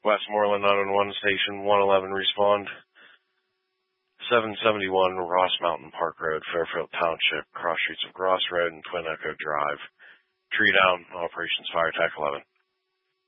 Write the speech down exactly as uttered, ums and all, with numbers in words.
Westmoreland nine one one, Station one eleven, respond. seven seventy-one Ross Mountain Park Road, Fairfield Township, cross streets of Gross Road and Twin Echo Drive. Tree down, operations fire attack eleven.